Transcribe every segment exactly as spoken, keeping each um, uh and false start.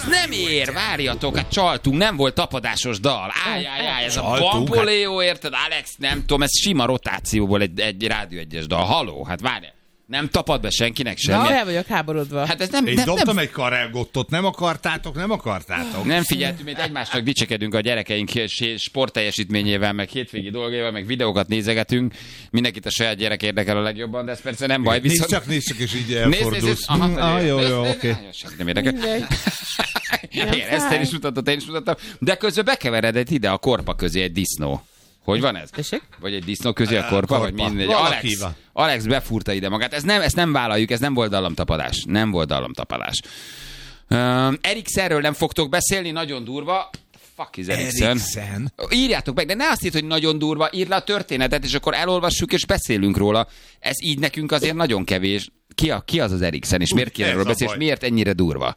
ez nem ér, várjatok, hát csaltunk, nem volt tapadásos dal. Ájjájjáj, ez Csaltunk, a Bamboléó, érted, Alex, nem tudom, ez sima rotációból egy, egy Rádió egyes dal. Haló, hát várj, nem tapad be senkinek semmi. Na, el vagyok háborodva. Hát ez nem, Én nem, dobtam nem, egy karelgottot, nem akartátok, nem akartátok. nem figyeltünk, mint egymásnak dicsekedünk a gyerekeink sportteljesítményével, meg hétvégi dolgaival, meg videókat nézegetünk. Mindenkit a saját gyerek érdekel a legjobban, de ez persze nem baj. Nézd Viszont... csak, nézd csak, és így Nézd, nézd, elfordulsz. nézd, aha, Ah, jó, nézd, jó, nézd, oké. nézd, nézd, nem érdekel. Mindegy. Igen, ezt én is mutattam, én is mutattam. De közben bekeveredett ide a korpa közé egy disznó. Hogy van ez? Tessék? Vagy egy disznó közé a korpa, vagy mindegy. Valaki Alex, van. Alex befúrta ide magát. Ez nem, ezt nem vállaljuk, ez nem volt dallamtapadás. Nem volt dallamtapadás. Um, Eriksenről nem fogtok beszélni, nagyon durva. Fuck is Eriksen. Eriksen. Írjátok meg, de ne azt írd, hogy nagyon durva, írd le a történetet, és akkor elolvassuk, és beszélünk róla. Ez így nekünk azért nagyon kevés. Ki, a, ki az az Eriksen, és miért kéne Ez erről a beszélni, és baj. miért ennyire durva?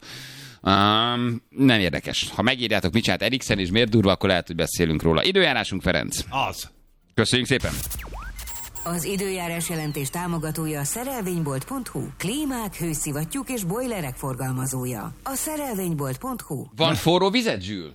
Um, nem érdekes. Ha megírjátok, mit csinált Eriksen, és miért durva, akkor lehet, hogy beszélünk róla. Időjárásunk, Ferenc. Az. Köszönjük szépen. Az időjárás jelentés támogatója a szerelvénybolt pont hu. Klímák, hőszivattyúk és bojlerek forgalmazója. A szerelvénybolt pont hu. Van forró vizet, Zsül?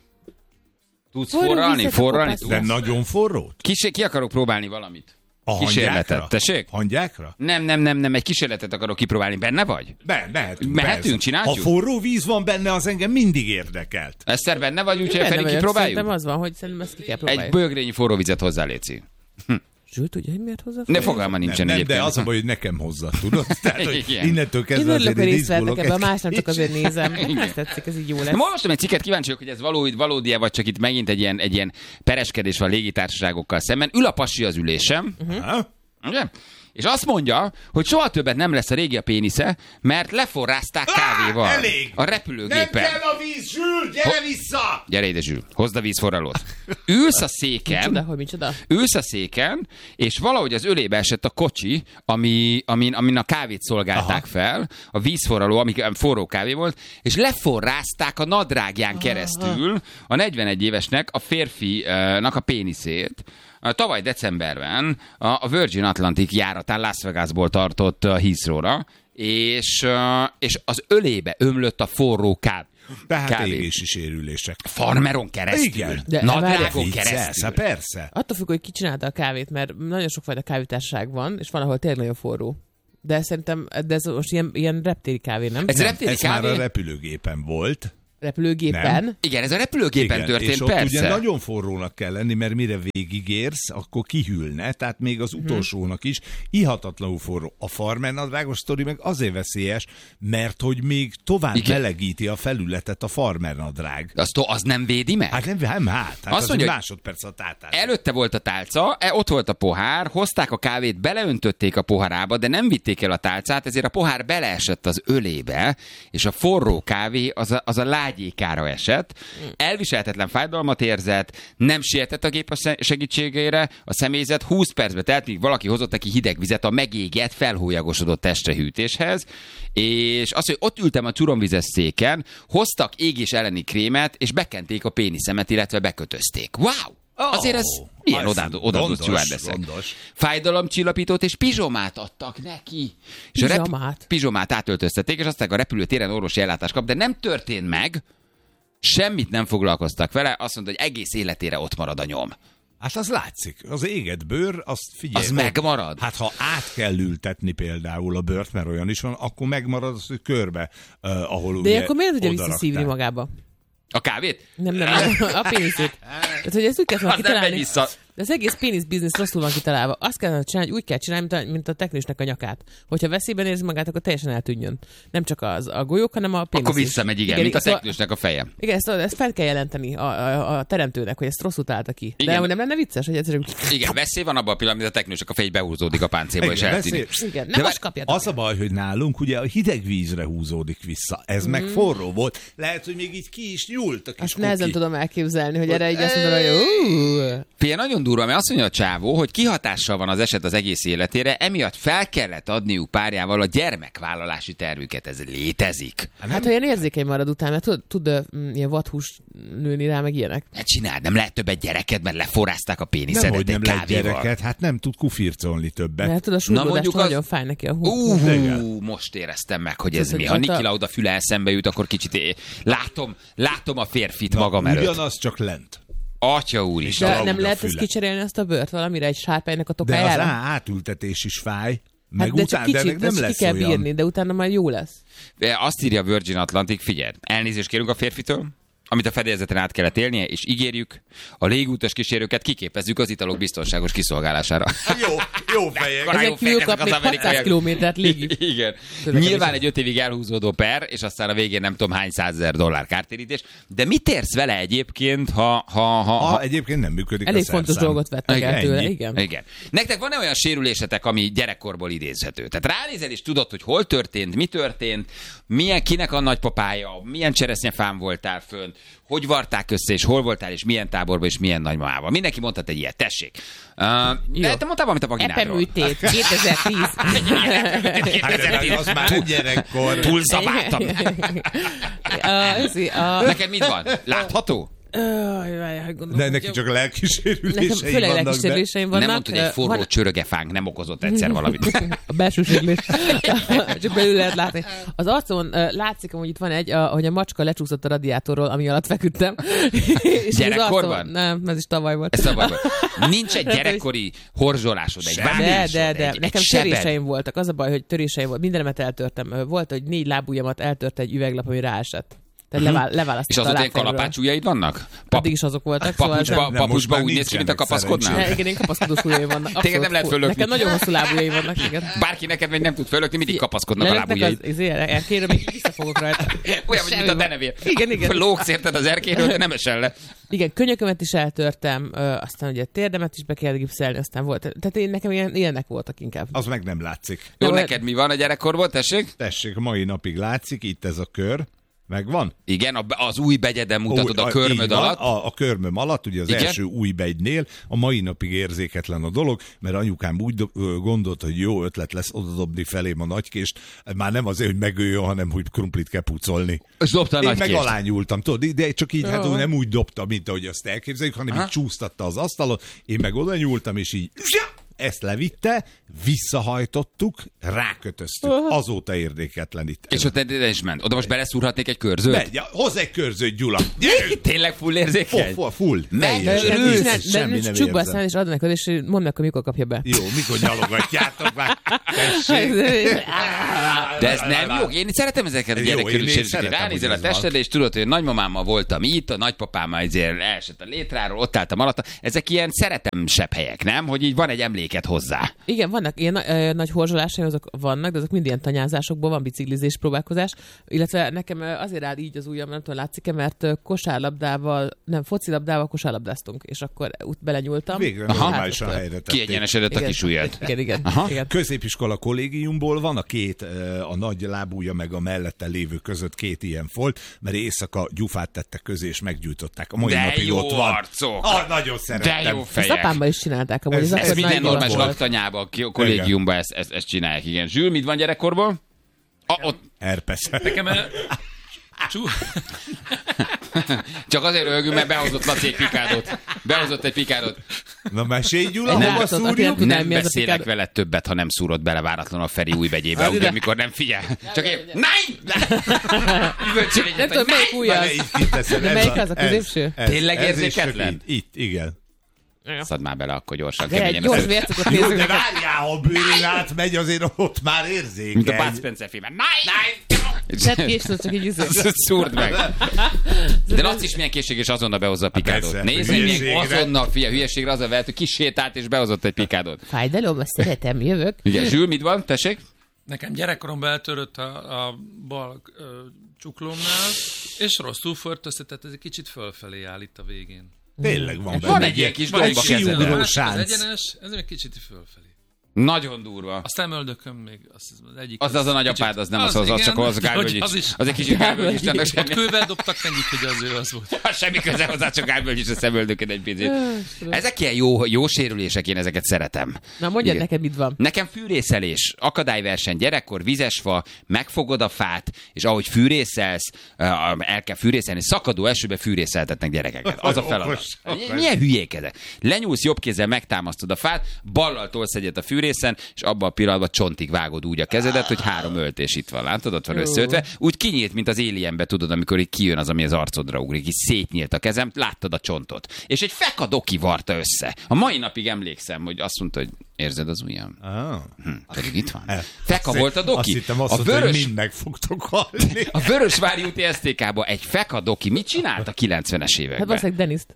Tudsz Forró forralni? vizet, Forralni akkor De tudsz? nagyon forró. Ki, ki akarok próbálni valamit? A Kísérletet. hangyákra? Tessék? Hangyákra? Nem, nem, nem, nem, egy kísérletet akarok kipróbálni. Benne vagy? Be, mehetünk. Mehetünk, persze. csináljuk? Ha forró víz van benne, az engem mindig érdekelt. Eszter, benne vagy, úgyhogy Benne Feri vagyok, kipróbáljuk? szerintem az van, hogy szerintem ezt ki kell Egy próbáljuk. bőgrényi forró vizet hozzá, léci. Zsül, tudja, hogy miért hozzá? Ne fogalma nincsen nem, nem, egyébként. de az a baj, hogy nekem hozza, tudod? Tehát, hogy Igen. innentől Én kezdve örülök, azért hogy én részt vettek izgulok. ebbe, a más nem csak azért nézem. Igen. Ezt tetszik, ez így jó lesz. Ma olvastam egy cikket, kíváncsi vagyok, hogy ez valódi, valódi-e, vagy csak itt megint egy ilyen, egy ilyen pereskedés van a légitársaságokkal szemben. Ül a pasi az ülésem, Ha? ugye? És azt mondja, hogy soha többet nem lesz a régi a pénisze, mert leforrázták kávéval. Á, elég! A Nem repülőgépen. kell a víz, Zsül, gyere vissza! Gyere ide, Zsül, hozd a vízforralót. Ülsz a széken, Micsoda, hogy micsoda? ülsz a széken, és valahogy az ölébe esett a kocsi, ami, amin, amin a kávét szolgálták Aha. fel, a vízforraló, ami forró kávé volt, és leforrázták a nadrágján keresztül a negyvenegy évesnek, a férfinak a péniszét. Tavaly decemberben a Virgin Atlantic járatán Las Vegasból tartott a Heathrow-ra, és, és az ölébe ömlött a forró kávé. Tehát kávé. égési sérülések. Farmeron keresztül. Igen. De Nadrágon Viccelsz, keresztül. persze. Attól függ, hogy ki csinálta a kávét, mert nagyon sokfajta kávétársaság van, és van, ahol tényleg nagyon forró. De szerintem de ez most ilyen, ilyen reptéri kávé, nem? Ez reptéri Ez kávé? már a repülőgépen volt. Repülőgépen. Nem. Igen, ez a repülőgépen Igen, történt, és ott persze. ugye nagyon forrónak kell lenni, mert mire végigérsz, akkor kihűlne, tehát még az utolsónak is ihatatlanul forró. A farmernadrágos sztori meg azért veszélyes, mert hogy még tovább Igen. melegíti a felületet a farmernadrág. Az, to- az nem védi meg? Hát nem, nem hát, hát Azt az mondja, egy hogy másodperc a tátás. Előtte volt a tálca, e, ott volt a pohár, hozták a kávét, beleöntötték a poharába, de nem vitték el a tálcát, ezért a pohár beleesett az ölébe, és a forró kávé az a, az a lágyékára esett. Elviselhetetlen fájdalmat érzett, nem sietett a gép a segítségére, a személyzet húsz percbe telt, míg valaki hozott neki hideg vizet a megégett, felhólyagosodott testrehűtéshez, és azt, hogy ott ültem a turomvizes széken, hoztak égés elleni krémet, és bekenték a péniszemet, illetve bekötözték. Wow! Azért ez milyen az oda, oda gondos, stewardessek. gondos. Fájdalomcsillapítót és pizsomát adtak neki. És a rep- Pizsomát? pizsomát átöltöztették, és aztán a repülőtéren orvosi ellátást kap, de nem történt meg, semmit nem foglalkoztak vele, azt mondta, hogy egész életére ott marad a nyom. Hát az látszik. Az égett bőr, azt figyelj. Az meg- megmarad? Hát ha át kell ültetni például a bört, mert olyan is van, akkor megmarad az, hogy körbe, uh, ahol De ugye akkor miért tudja oda visszaszívni rakták. magába? A kávét? Nem, nem, nem. A péniszét. Tehát, hogy ezt úgy kell Az nem megy kitalálni. vissza. De az egész pénisz biznisz rosszul van kitalálva. Azt kellene csinálni, hogy úgy kell csinálni, mint a, mint a teknősnek a nyakát. Hogyha veszélyben érzi magát, akkor teljesen eltűnjön. Nem csak az a golyók, hanem a pénisz. Akkor is. visszamegy, igen, igen mint a szóval- teknősnek a feje. Igen, ezt, ezt fel kell jelenteni a, a, a teremtőnek, hogy ezt rosszul találta ki. Igen. De hogy nem lenne vicces, hogy egyszerűen... Igen, veszély van abban a pillanatban, amit a teknősnek a fej behúzódik a páncélba, és Igen, eltűnik. veszély- Igen, De nem most vár- kapjátok. Az a baj, hogy nálunk ugye a hideg vízre húzódik vissza. Ez mm. meg forró volt. Lehet, hogy még így ki is nyúlt a kis Azt nehezen kuki. tudom elképzelni, hogy erre így azt mondom, hogy ú, Figyelj, nagyon nagyon durva, mert azt mondja a csávó, hogy kihatással van az eset az egész életére, emiatt fel kellett adniuk párjával a gyermekvállalási tervüket. Ez létezik. Hát, ha ilyen érzékeny marad után, mert tud, tud ilyen vadhús nőni rá, meg ilyenek. Ne csináld, nem lehet többet gyereket, mert leforrázták a péniszedet Nem, hogy nem egy lehet kávéval. gyereket, hát nem tud kufircolni többet. Mert tudod, a súrlódástól az- nagyon fáj neki a hú. Uh, most éreztem meg, hogy ez Tehát, mi. hogy Ha ott a- Niki Lauda füle eszembe jut, akkor kicsit é- látom, látom a férfit Na, magam előtt. ugyanaz, csak lent. Atya úr is. a De lauda nem lehet ezt füle. kicserélni azt a bőrt valamire, egy sárpánynak a De az tokájára? á- átültetés is fáj. Meg Hát de után, csak de kicsit, meg nem ezt lesz ki kell olyan. bírni, de utána majd jó lesz. Azt írja Virgin Atlantic, figyelj, elnézést kérünk a férfitől, amit a fedélzeten át kellett élnie, és ígérjük, a légútas kísérőket kiképezzük az italok biztonságos kiszolgálására. Jó, jó fejek. Akkor- Ezek kívül kapnék hatszáz kilométert légi. Igen. Közlekedés. Nyilván egy öt évig elhúzódó per, és aztán a végén nem tudom hány százezer dollár kártérítés. De mit érsz vele egyébként, ha... ha, ha, ha... Ha egyébként nem működik Elég a szerszám. fontos dolgot vettek Igen, el tőle, ennyi. igen. Igen. Nektek van-e olyan sérülésetek, ami gyerekkorból idézhető? Tehát ránézel és tudod, hogy hol történt, mi történt, milyen, kinek a nagypapája, milyen cseresznyefán voltál fönt, hogy varták össze, és hol voltál, és milyen táborban, és milyen nagymamával. Mindenki mondhat egy ilyet, tessék. Uh, de te mondtál valamit a vagináról. Epeműtét, kétezer-tíz. Hát, az már nem gyerekkor. Túlszabáltam. Uh, ez, uh, Neked mit van? Látható? De neki csak a lelki Nekem sérülései főleg vannak, lelki de... sérüléseim vannak. Nem mondtad, hogy egy Ö, forró van- csörögefánk nem okozott egyszer valamit. A belső sérülés. Csak belül lehet látni. Az arcon uh, látszik, hogy itt van egy, a, hogy a macska lecsúszott a radiátorról, ami alatt feküdtem. És az Gyerekkorban? arcon- Nem, ez is tavaly volt. Ez szabad volt. Nincs egy gyerekkori horzsolásod, egy De, vágásod, de, de. egy, Nekem egy sebed. töréseim voltak. Az a baj, hogy töréseim volt. Mindenemet eltörtem. Ö, Volt, hogy négy lábujjamat eltört egy üveglap, ami ráesett. Tehát levál, És leválasztotta a azóta ilyen lábfejemről. kalapács vannak? Pap, Addig is azok voltak, szóval ez papucsba, nem- Nem, most papucsba már úgy néz ki, mint a nincsenek kapaszkodnál? szerencsére. Igen, én kapaszkodós ujjaim vannak. Téged nem Abszolút lehet full. fölökni. Nekem nagyon hosszú lábujjaim vannak, igen. Bárki neked még nem tud fölökni, mindig kapaszkodnak a Lelöknek lábujjaid. az izé, erkélyről, még visszafogok rajta. Olyan, vagy mint a Semmi denevér. baj. Igen, igen. Lóksz érted az erkéről, de nem esel le. Igen, könyökömet is eltörtem, ö, aztán ugye térdemet is be kellett gipszelni, aztán volt. Tehát én nekem ilyen, ilyenek voltak inkább. Az meg nem látszik. Jó, De neked mi van a gyerekkorból, tessék? Tessék, mai napig látszik, itt ez a kör. Megvan? Igen, a- az új begyeden mutatod Ó, a körmöd így van, alatt. A, a körmöm alatt, ugye az Igen? első új begynél, a mai napig érzéketlen a dolog, mert anyukám úgy do- ö, gondolt, hogy jó ötlet lesz odadobni felém a nagykést, már nem azért, hogy megöljön, hanem hogy krumplit kell pucolni. És dobta a Én nagy meg kést. alányultam, tudod, de csak így, hát Jó. ő nem úgy dobta, mint ahogy azt elképzeljük, hanem Aha. így csúsztatta az asztalon, én meg oda nyúltam, és így ezt levitte, visszahajtottuk, rákötöztük. Azóta érdeketlenít. És ott ide is ment. Oda most beleszúrhatnék egy körzőt? Megy, ja, hozz egy körzőt, Gyula! Gyere! Tényleg full érzékeny? Full, full. Meg- Teljesen. de- De, Őrülsz, de, Semmi de nem csukba érzem. aztán, és adnak neked, és mondd meg, hogy mikor kapja be. Jó, mikor nyalogatjátok már? Tessék. De ez nem jó. Én szeretem ezeket a Jó, én- én gyerekkörüléseket. szeretem, Ránézel a hogy ez van. testedre, és tudod, hogy a nagymamámmal voltam itt, a nagypapámmal azért elesett a létráról, ott álltam alatt. Ezek ilyen szeretemsebb helyek, nem? Hogy így van egy emléket hozzá. Igen, vannak ilyen ö, nagy horzsolásaim, azok vannak, de azok mind ilyen tanyázásokból van, biciklizés, próbálkozás. Illetve nekem ö, azért áll így az ujjam, nem tudom, látszik-e, mert ö, kosárlabdával, nem, focilabdával kosárlabdáztunk, és akkor út belenyúltam. Végre Aha. normálisan Hát, helyre tették. Kiegyenesedett a igen. kis ujjad. Igen, igen. Aha. igen. Középiskola kollégiumból van a két, ö, a nagy lábúja meg a mellette lévő között két ilyen folt, mert éjszaka gyufát tettek közé, és meggyújtották. A mai De napig jó ott van. arcok! Ah, nagyon De szerettem. jó Ezt fejek! apámmal is csinálták, amúgy Ez- ez, ez Ez akkor minden nagy normális divat volt. laktanyában, a kollégiumban ezt, ezt, ezt csinálják, igen. Zsül, mit van gyerekkorból? A, ott, Herpes. Nekem el... Csú... csak azért röhögünk, mert behozott Laci egy pikádot. Behozott egy pikádot. Na mesélj, Gyula, Nem, hova látod, aki szúrjuk? nem tudná, Nem mi az a beszélek pikádó. vele többet, ha nem szúrod bele váratlanul a Feri új vegyébe, ugye, amikor nem figyel. Csak én, nein! Üvöltsél egyet, Nem tudom, hogy melyik ujja Vele az. így kiteszed, De ez melyik az, a ez- középső? ez- Tényleg ez és érzéketlen? csak így. Itt, igen. Szedd már bele, akkor gyorsan, De egy keményen. gyors össze- vércukot Jó, nézzük de neked. várjál, ha a bőrén átmegy, azért ott már érzékeny. Mint a Bud Spencer filmben. Nein! Tedd később, csak így izé. Szúrd meg. De Laci is milyen készség, és azonnal behozza a pikádot. Persze, Nézd, hogy még hülyeségre. azonnal, fia, hülyeségre az a vehet, hogy kisétált és behozott egy pikádot. Fájdalom, azt szeretem, jövök. Ugye, Zsül, mit van? Tessék? Nekem gyerekkoromban eltörött a, a bal ö, csuklómnál, és rosszul förtöztetett, ez egy kicsit fölfelé áll itt a végén. Tényleg van benne. Van egy ilyen kis Van domba egy kezeden. siugró másik az sánc. egyenes, ez egy kicsit fölfelé. Nagyon durva. A szemöldököm még az, az egyik. Az az a nagyapád, az nem az, az, az csak az Gálvölgyics. Az, az, az egy kicsit Gálvölgyics. Ott kővel dobtak mennyit, hogy az ő az volt. Semmi köze hozzá, csak Gálvölgyics a szemöldökön egy picit. Ezek ilyen jó, jó sérülések, én ezeket szeretem. Na mondjad neked, mit van. Nekem fűrészelés, akadályverseny, gyerekkor, vizesfa, megfogod a fát, és ahogy fűrészelsz, el kell fűrészelni, szakadó esőbe fűrészeltetnek gyerekeket. Az a feladat. Milyen hülyék ezek? Lenyúlsz jobb kézzel, megtámasztod a fát, ballal tolsz egyet a fűrészen, és abban a pillanatban csontig vágod úgy a kezedet, hogy három öltés itt van, látod, ott van összeötve. Úgy kinyílt, mint az Alienbe, tudod, amikor így kijön az, ami az arcodra ugrik, így szétnyílt a kezem, láttad a csontot. És egy fekadoki varta össze. A mai napig emlékszem, hogy azt mondta, hogy érzed az ujjam? Ah. Hm, pedig itt van. Feka volt a doki. Azt hittem azt a mondta, vörös... hogy mind meg fogtok halni. A Vörösvári úti es té ká-ba egy fekadoki mit csinált a kilencvenes években? Hát valószínűleg Deniszt.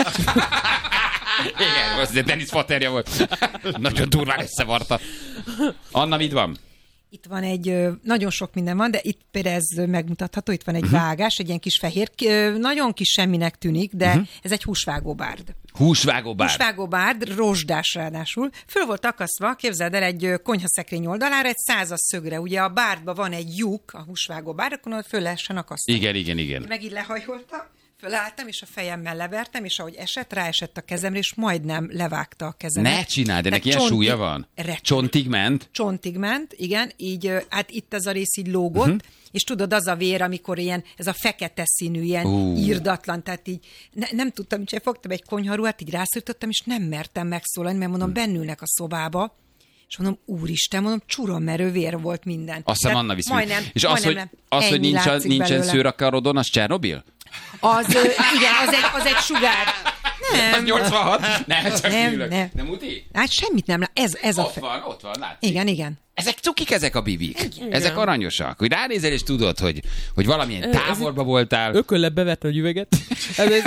Igen, az Denis faterja volt. Nagyon durván összevarta. Anna, mit van? Itt van egy, nagyon sok minden van, de itt például ez megmutatható, itt van egy uh-huh. vágás, egy ilyen kis fehér, nagyon kis semminek tűnik, de uh-huh. ez egy húsvágóbárd. Húsvágóbárd. Húsvágóbárd, rozsdás ráadásul. Föl volt akasztva, képzeld el, egy konyhaszekrény oldalára, egy százas szögre. Ugye a bárdban van egy lyuk, a húsvágóbárd, akkor föl lehessen akasztani. Igen, igen, igen. Meg így lehajoltam. Fölálltam, és a fejemmel levertem, és ahogy esett, ráesett a kezemre, és majdnem levágta a kezemet. Ne csináld, ennek de ilyen csontig, súlya van? Rettem. Csontig ment? Csontig ment, igen, így, hát itt ez a rész így lógott, uh-huh. és tudod, az a vér, amikor ilyen, ez a fekete színű, ilyen uh. írdatlan, tehát így ne, nem tudtam, hogy fogtam egy konyharuhát, így rászorítottam, és nem mertem megszólalni, mert mondom, uh. bennülnek a szobába, és mondom, úristen, mondom, csurommerő vér volt minden. Azt hiszem, Anna visz. Majdnem, és az, hogy, az, hogy nincs a, nincsen szőr a karodon, az Csernobil? Az, igen, az egy, az egy sugár. Nem. Az nyolcvanhat? Nem, csak nem, ülök. nem. Nem uti? Hát semmit nem lát. Ez, ez ott a fe... van, ott van, látszik. Igen, igen. Ezek cukik, ezek a bibik. Igen. Ezek aranyosak. Hogy ránézel, és tudod, hogy, hogy valamilyen távolba voltál. Ököllebb bevettem a üveget. Ez, ez,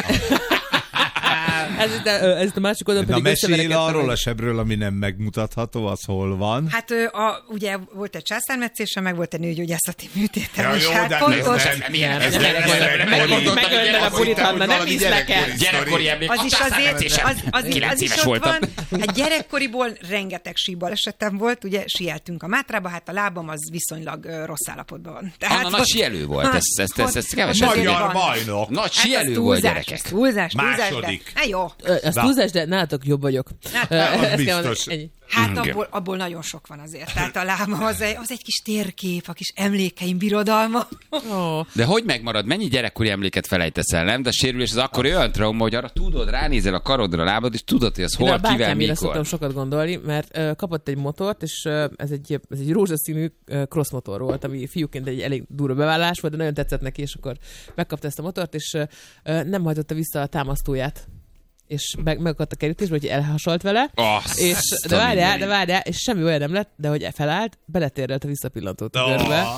ez, itt a, ez itt a másik oldalon pedig mesélj arról a sebről, ami nem megmutatható, az hol van? Hát a, ugye volt egy császármetszése, meg volt egy nőgyógyászati műtétem. Ja, jó, hát de pont ez ott... nem, milyen? Ez megöltem a bulit, nem ízlek el. Gyerekkori emlék. Az is azért, az, az, kilenc az is éves ott voltam. van. Hát gyerekkoriból rengeteg síbalesetem volt, ugye sieltünk a Mátrába, hát a lábam az viszonylag uh, rossz állapotban van. Tehát Anna nagy sielő volt, ezt, ezt, ezt, ezt kevesen magyar bajnok. Nagy sielő volt, gyerekek. Túlzás, túlzás, második. Hát jó. Az túlzás, de nálatok jobb vagyok. Az biztos. Hát abból, abból nagyon sok van azért. Tehát a lábam az egy, az egy kis térkép, a kis emlékeim birodalma. Oh. De hogy megmarad? Mennyi gyerekkori emléket felejtesz el, nem? De a sérülés az akkor olyan trauma, hogy arra tudod, ránézel a karodra, a lábad, és tudod, hogy az hol, Én kivel, mikor. mikor. Szoktam sokat gondolni, mert uh, kapott egy motort, és uh, ez egy, ez egy rózsaszínű uh, cross motor volt, ami fiúként egy elég durva bevállalás volt, de nagyon tetszett neki, és akkor megkapta ezt a motort, és uh, nem hajtotta vissza a támasztóját. És meg, megakadt a kerítésbe, hogy elhasalt vele, Azt és, de várjál, de várjál, és semmi olyan nem lett, de hogy felállt, beletérrelt a visszapillantó tüdőrbe.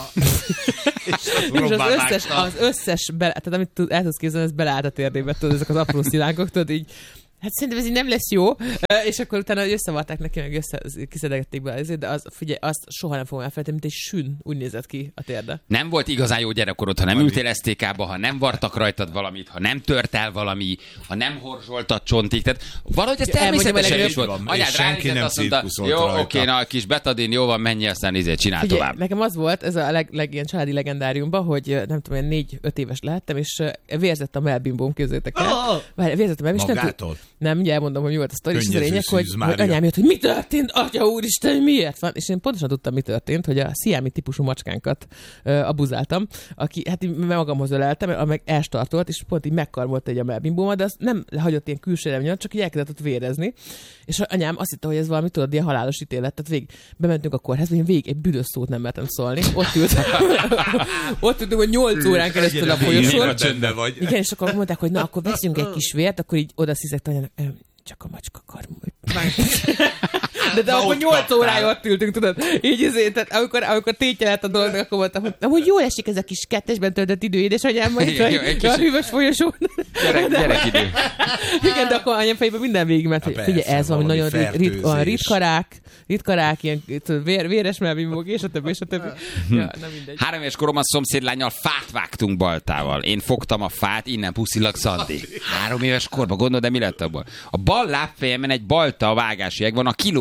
És az összes, az összes, be, tehát amit tud, el tudsz képzelni, ez beleállt a térdébe, tudod, ezek az apró szilánkok, tudod, így, hát szerintem ez így nem lesz jó, és akkor utána összevarták neki, meg össze, kiszedegették be ezért, de az, figyelj, azt soha nem fogom elfelejteni, mint egy sün, úgy nézett ki a térde. Nem volt igazán jó gyerekkorod, ha nem ültél es té ká-ba, ha nem vartak rajtad valamit, ha nem tört el valami, ha nem horzsoltad csontig, tehát valahogy ez természetesen is volt. Anyád ránézett, azt mondta, jó, oké, na, kis betadin, jó van, menj, aztán izét csinál Figyelj, tovább. Nekem az volt, ez a leg, leg ilyen családi legendáriumban, hogy nem tudom, négy-öt éves lehettem, és vérzett a melbimbóm, képzeljétek el. Várj, vérzett a melbimbóm, és nem, nem, mindjárt elmondom, hogy mi volt a sztori, és az a lényeg, hogy, hogy anyám jött, hogy mi történt, atya úristen, miért van? És én pontosan tudtam, mi történt, hogy a sziámi típusú macskánkat uh, abuzáltam, aki hát így magamhoz öleltem, meg elstartolt, és pont így megkarmolt egy a melbimbómat, de az nem hagyott ilyen külső reményet, csak így elkezdett ott vérezni. És anyám azt hitte, hogy ez valami, tudod, ilyen halálos ítélet. Tehát végig bementünk a kórházba, én végig egy büdös szót nem mertem szólni. Ott ült, ott ültünk, hogy nyolc órán keresztül a folyosón. Igen, és akkor mondták, hogy na, akkor veszünk egy kis vért, akkor így oda szizett anyának, csak a macska karmult. De, de akkor nyolc órája ott ültünk, tudod? Így ezért, tehát amikor, amikor tétje lett a dolognak, akkor mondtam, hogy, hogy jól esik ez a kis kettesben töltött idő, édesanyám, majd itt a hűvös folyosón. Gyerek, gyerek idő. Igen, de akkor anyám fejében minden végigment, hogy figyelj, ez valami nagyon ritka, ritkarák, ritkarák, ilyen vér, véres melbimbók, és a többi, és a többi. Ja, nem mindegy. Három éves koromban szomszédlánnyal fát vágtunk baltával. Én fogtam a fát, innen puszilag Szandi. Három éves korban, gondolod, de mi lett abból? A bal lábfejemen egy balta vágási jeg van, a kiló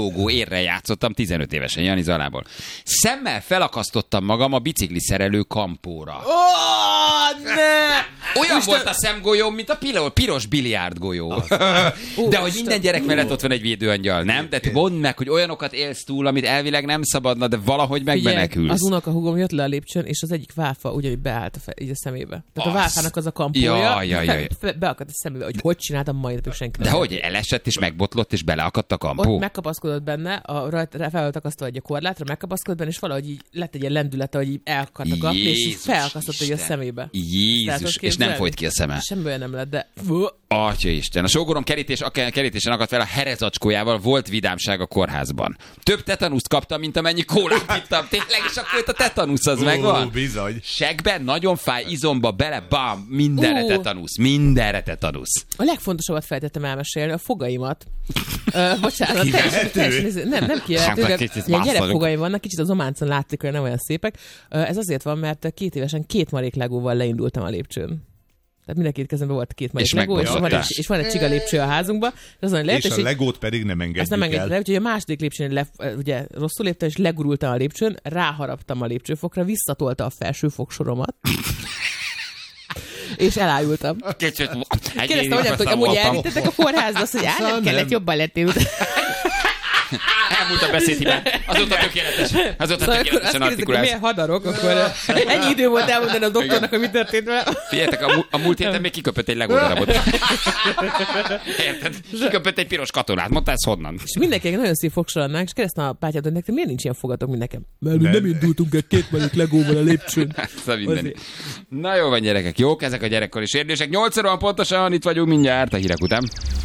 kilógó érre játszottam tizenöt évesen, Jani Zalából. Szemmel felakasztottam magam a bicikli szerelő kampóra. Oh, ne! Olyan volt a szemgolyóm, mint a pilo- piros biliárdgolyó. De hogy minden gyerek mellett ott van egy védőangyal, nem? De mondd meg, hogy olyanokat élsz túl, amit elvileg nem szabadna, de valahogy megmenekülsz. Az unokahúgom jött le a lépcsőn, és az egyik váfa ugyanígy beállt a, fe, így a szemébe. Tehát az... a váfának az a kampója, ja, ja, ja, ja. Fe, beakadt a szemébe, hogy hogy csináltam mai napig senki. De hogy elesett és megbotlott, és beleakadt a kampó? Ott megkapaszkodott benne, a rajta fel volt akasztva egy a korlátra, megkapaszkodott benne, és valahogy így lett egy ilyen lendülete, hogy így elakadt a kampó, és felakasztott egy a szemébe. Jézus, és nem folyt ki a szeme. Semmi nem lett, de... Atya Isten, a sógorom kerítés, kerítésen akadt fel a herezacskójával, volt vidámság a kórházban. Több tetanuszt kaptam, mint amennyi kólát ittam. Tényleg, és akkor a tetanusz az Ó, megvan. Bizony. Segben, nagyon fáj, izomba, bele, bam, mindenre Ó. tetanusz, mindenre tetanusz. A legfontosabbat feltettem elmesélni, a fogaimat. Ö, bocsánat, Kivehető? teljesen, teljesen, nem, nem kivehető, Hát, de kicsit ilyen más gyerekfogaim vannak, kicsit az ománcon látszik, hogy nem olyan szépek. Ö, Ez azért van, mert két évesen két marék legóval leindultam a lépcsőn. Tehát mind a két kezemben volt két marék És legó, és van, megbolyogtál. egy, és van egy csiga lépcső a házunkban. Azon lehet, És a legót pedig nem engedjük ezt nem engedjük el. le, úgyhogy a második lépcsőn le, ugye, rosszul léptem, és legurultam a lépcsőn, ráharaptam a lépcsőfokra, visszatolta a felső fogsoromat. És elájultam. Kérdeztem, hogy, hogy amúgy elvittetek a kórházba, azt mondja, hát nem kellett, jobban lettél. Elmúlt a beszédhibán. Azóta tökéletes. Azóta Szóval tökéletesen akkor artikulálsz. milyen hadarok, akkor ennyi idő volt elmondani a doktornak, hogy mi történt vele. Figyeljetek, a, mu- a múlt héten még kiköpött egy legódarabot. Érted? Kiköpött egy piros katonát. Mondta, ez honnan? És mindenkinek nagyon szép fogsorannák, és kérdeztem a pátyát, hogy nektek miért nincs ilyen fogatok, mint nekem? Mert Nem. nem indultunk el két marék legóval a lépcsőn. Szóval minden. Na jó van, gyerekek, jók ezek a gyerekkori sérülések. nyolc óra van pontosan, itt vagyunk mindjárt a hírek után.